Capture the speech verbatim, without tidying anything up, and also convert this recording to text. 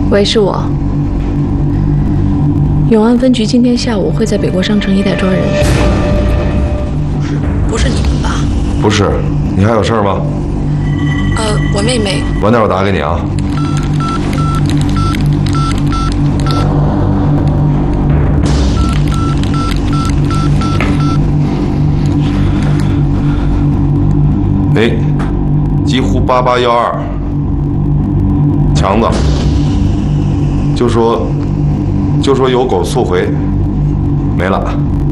喂，是我。永安分局今天下午会在北国商城一带抓人。不是你们吧？ 不是，你还有事儿吗？ 呃，我妹妹。 晚点我打给你啊。哎，几乎八八幺二，强子，就说就说有狗速回，没了。